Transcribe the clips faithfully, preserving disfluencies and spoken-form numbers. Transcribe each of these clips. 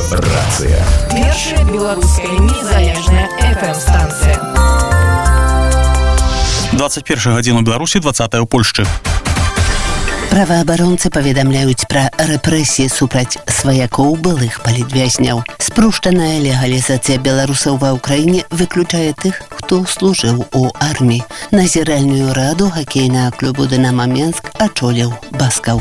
Рацыя. Першая беларуская незалежная эф эм-станцыя. двадцать первая гадзіна ў Беларусі, двадцатая ў Польшчы. Праваабаронцы паведамляюць пра рэпрэсіі супраць сваякоў былых палітвязняў. Спрушчаная легалізацыя беларусаў ва ўкраіне выключае тых, хто служыў у арміі. Назіральную раду хакейнага клубу «Дынамо Менск» ачоліў Баскаў.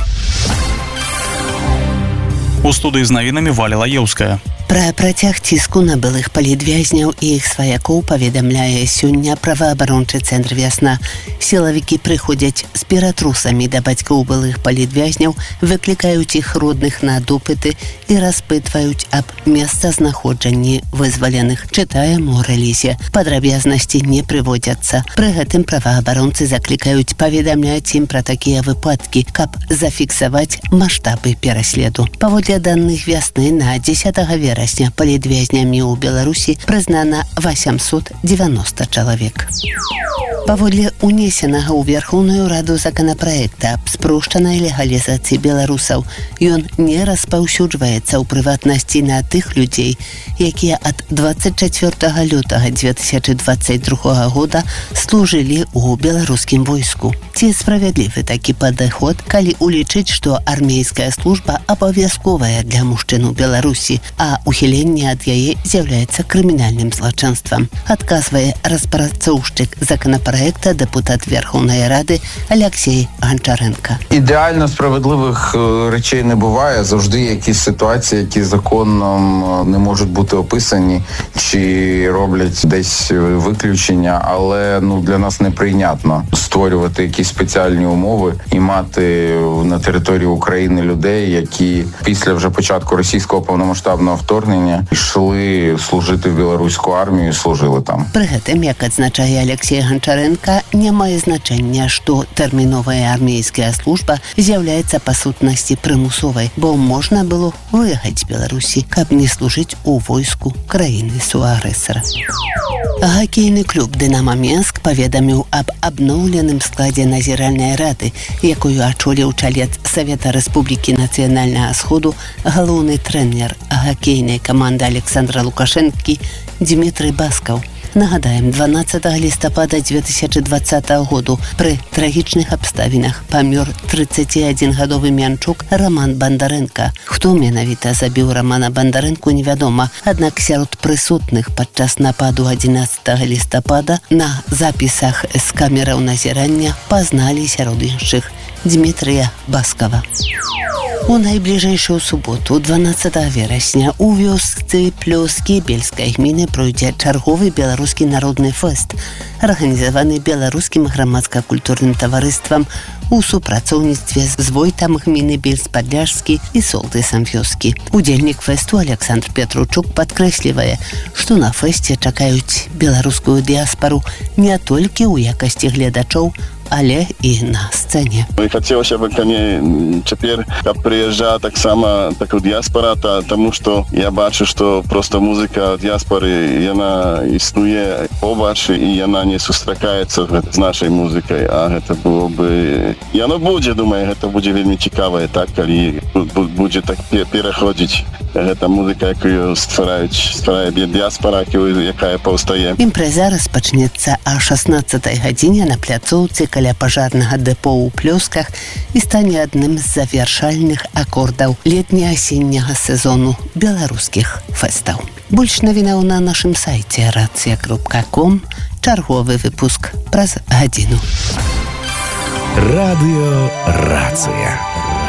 У студыі з навінамі Валя Лаеўская. Пра працяг ціску на былых палітвязняў і іх сваякоў паведамляе сёння праваабарончы цэнтр «Вясна». Сілавікі прыходзяць з ператрусамі да бацькоў былых палітвязняў, выклікаюць іх родных на допыты і распытваюць аб месцазнаходжанні вызваленых, чытае Мора-Лізе. Падрабязнасці не прыводзяцца. Пры гэтым праваабаронцы заклікаюць паведамляць ім пра такія выпадкі, каб зафіксаваць маштабы пераследу. Паводле даных «Вясны» на дзесятага верасня палітвязнямі ў Беларусі прызнана восемьсот девяносто чалавек. Паводле унесенага ў Верхоўную Раду законапраекта аб спрушчанай легалізацыі беларусаў, ён не распаўсюджваецца ў прыватнасці на тых людзей, якія ад двадцать чацвёртага лютага две тысячи двадцать другога года служылі ў беларускім войску. Ці справядлівы такі падыход, калі улічыць, што армейская служба абавязковая для мужчын у Беларусі, а ухіленне ад яе з'яўляецца крымінальным злачынствам, адказвае распрацоўшчык законопроекта депутат Верховної Ради Алексій Гончаренко. Ідеально справедливих речей не буває. Завжди якісь ситуації, які законом не можуть бути описані, чи роблять десь виключення, але ну для нас неприйнятно створювати якісь спеціальні умови і мати на території України людей, які після вже початку російського повномасштабного вторгнення йшли служити в білоруську армію і служили там. При гэтым, як адзначае Алексей Гончаренко, не мае значэння, што тэрміновая армейская служба з'яўляецца па сутнасці прымусовай, бо можна было выехаць з Беларусі, каб не служыць у войску краіны суагрэсара. Хакейны клуб «Дынамо Менск» паведаміў аб абноўленым складзе назіральнай рады, якую ачоліў чалец Савета Рэспублікі Нацыянальнага Сходу галоўны трэнер хакейнай каманды Александра Лукашэнкі Дмітрый Баскаў. Нагадаем, дванаццатага лістапада две тысячи двадцатого году пры трагічных абставінах памёр тридцатиадзінгадовы мянчук Роман Бандарэнка. Хто менавіта забіў Романа Бандарэнку, невядома. Аднак сярод прысутных падчас нападу адзінаццатага лістапада на запісах з камераў назірання пазналі сярод іншых Дмітрыя Баскава. У найбліжэйшую суботу, дванаццатага верасня, у вёсцы Плёскі Бельскай гміны пройдзе чарговы беларускі народны фэст, арганізаваны беларускім грамадска-культурным таварыствам у супрацоўніцтве з войтам гміны Бельск-Падляшскі і солтысам вёскі. Удзельнік фэсту Александр Петручук падкрэслівае, што на фэсце чакаюць беларускую дыяспару не толькі ў якасці гледачоў, але і на сцэне. І хацелася б, калі цяпер, каб прыязджала таксама такая дыяспара, таму што я бачу, што проста музыка дыяспары, яна існуе побач, і яна не сустракаецца з нашай музыкай, а гэта было бы... Яно будзе, думаю, гэта будзе вельмі цікавае, так, калі будзе так пераходзіць гэта музыка, якую ствараюць, стварае дыяспара, якая паўстае. Імпрэза распачнецца о шаснаццатай гадзіне на пляцоўцы каля пажарнага дэпо ў Плёсках і стане адным з завяршальных акордаў летне-асенняга сезону беларускіх фэстаў. Больш навінаў на нашым сайце рацыя кропка ком. Чарговы выпуск праз гадзіну. Радыё Рацыя.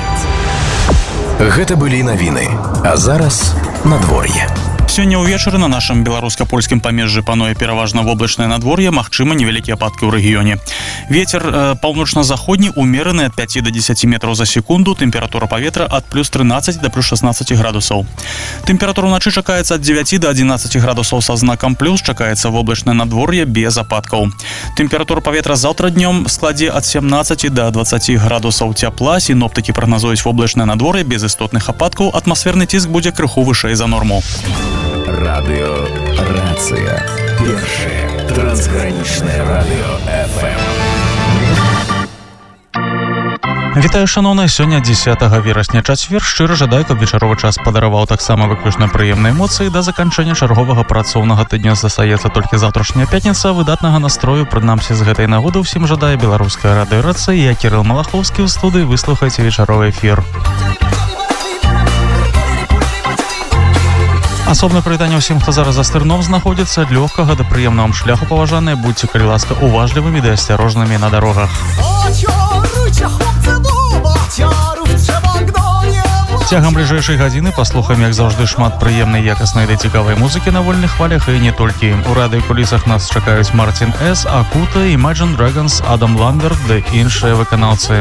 Гэта былі навіны, а зараз надвор'е. Сёння ўвечары на нашым беларуска-польскім памежжы пануе пераважна воблачнае надвор'е, магчыма невялікія ападкі ў рэгіёне. Вецер э, паўночна-заходні умераны ад пяці до дзесяці метраў за секунду, тэмпература паветра ад плюс трынаццаць да плюс шаснаццаць градусаў. Тэмпература ўначы чакаецца ад дзевяці до адзінаццаці градусаў са знакам плюс, чакаецца воблачнае надвор'е без ападкаў. Тэмпература паветра заўтра днём складзе ад сямнаццаці до дваццаці градусаў цяпла, сіноптыкі прагназуюць воблачнае надвор'е без істотных ападкаў, атмасферны ціск будзе крыху вышэй за норму. Радыё Рацыя. Першае трансгранічнае радыё эф эм. Вітаю, шановныя, сёння дзесятага верасня, чацвер. Шчыра жадаю, каб вечаровы час падараваў таксама выключна прыемныя эмоцыі. Да заканчэння чарговага працоўнага тыдня застаецца толькі заўтрашняя пятніца. Выдатнага настрою, прынамсі з гэтай нагоды ўсім жадае беларуская радыёрацыя. Я Кірыл Малахоўскі ў студыі. Выслухайце вечаровы эфір. Асобнае прывітанне ўсім, хто зараз за стырном знаходзіцца. Ад лёгкага да прыемнага шляху, паважаныя, будьце, калі ласка, уважлівымі ды асцярожнымі на дарогах. Цягам бліжэйшай гадзіны паслухаем, як заўжды, шмат прыемнай, якаснай ды цікавай музыкі на вольных хвалях і не толькі. У радыёкулісах нас чакаюць Мартин С, Акута, Imagine Dragons, Адам Ламберт ды іншыя выканаўцы.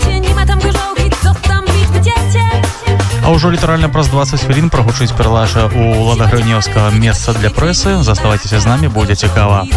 А ўжо літаральна праз дваццаць хвілін прагучыць перадача у ладагрынеўскага месца для прэсы. Заставайцеся з намі, будзе цікава.